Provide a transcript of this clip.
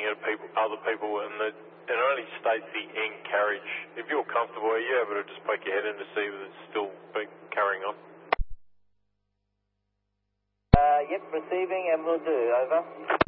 at other people, and it only states the end carriage. If you're comfortable, are you able to just poke your head in to see if it's still carrying on? Yep, receiving and will do. Over.